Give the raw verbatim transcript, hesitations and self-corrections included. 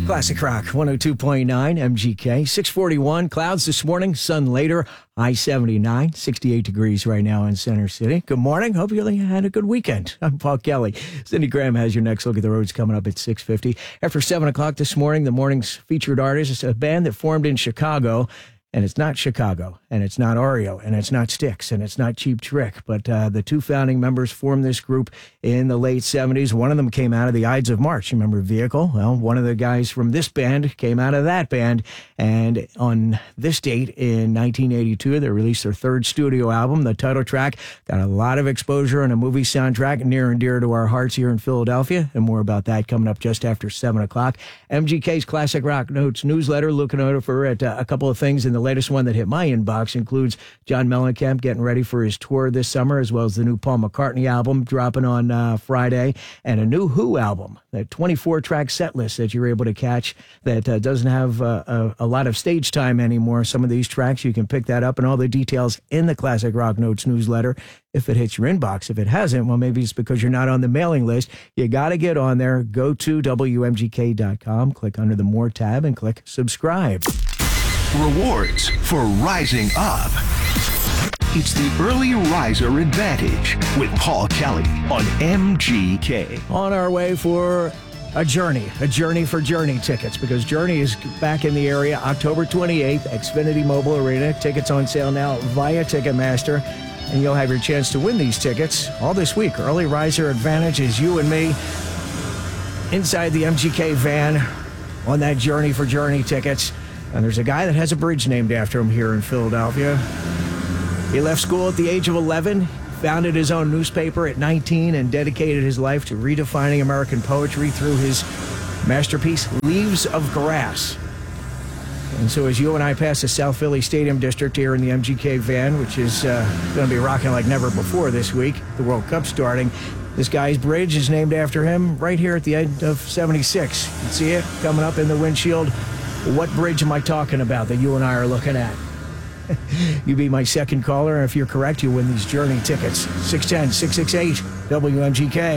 Classic Rock one oh two point nine M G K. six forty-one, clouds this morning, sun later, high seventy-nine, sixty-eight degrees right now in Center City. Good morning. Hope you had a good weekend. I'm Paul Kelly. Cindy Graham has your next look at the roads coming up at six fifty. After seven o'clock this morning, the morning's featured artist is a band that formed in Chicago. And it's not Chicago, and it's not Oreo, and it's not Styx, and it's not Cheap Trick. But uh, the two founding members formed this group in the late seventies. One of them came out of the Ides of March. You remember Vehicle? Well, one of the guys from this band came out of that band. And on this date in nineteen eighty-two, they released their third studio album. The title track got a lot of exposure in a movie soundtrack near and dear to our hearts here in Philadelphia. And more about that coming up just after seven o'clock. M G K's Classic Rock Notes newsletter, looking over at uh, a couple of things in the latest one that hit my inbox includes John Mellencamp getting ready for his tour this summer, as well as the new Paul McCartney album dropping on uh, Friday, and a new Who album, that twenty-four track set list that you're able to catch that uh, doesn't have uh, a, a lot of stage time anymore. Some of these tracks, you can pick that up, and all the details in the Classic Rock Notes newsletter if it hits your inbox. If it hasn't, well, maybe it's because you're not on the mailing list. You got to get on there. Go to W M G K dot com, click under the More tab, and click subscribe. Rewards for rising up. It's the Early Riser Advantage with Paul Kelly on M G K. On our way for a journey, a journey for Journey tickets, because Journey is back in the area October twenty-eighth, Xfinity Mobile Arena. Tickets on sale now via Ticketmaster, and you'll have your chance to win these tickets all this week. Early Riser Advantage is you and me inside the M G K van on that journey for Journey tickets. And there's a guy that has a bridge named after him here in Philadelphia. He left school at the age of eleven, founded his own newspaper at nineteen, and dedicated his life to redefining American poetry through his masterpiece, Leaves of Grass. And so as you and I pass the South Philly Stadium District here in the M G K van, which is uh, going to be rocking like never before this week, the World Cup starting, this guy's bridge is named after him right here at the end of seventy-six. You can see it coming up in the windshield. What bridge am I talking about that you and I are looking at? You be my second caller, and if you're correct, you win these Journey tickets. six one zero, six six eight, W M G K.